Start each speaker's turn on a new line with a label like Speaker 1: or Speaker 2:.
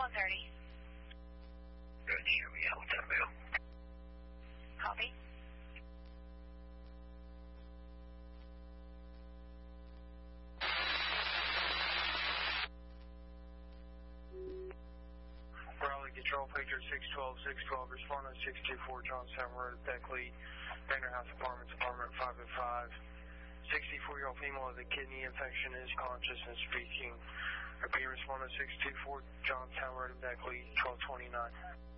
Speaker 1: 130.
Speaker 2: Good, show me out that bill.
Speaker 1: Copy.
Speaker 3: Raleigh Control, picture 612, respond to 624 Johnstown Road, Beckley, Banner House Apartments, apartment 505. 64-year-old female with a kidney infection is conscious and speaking. Repeat, respond to 624 Johnstown Road, Beckley, 1229.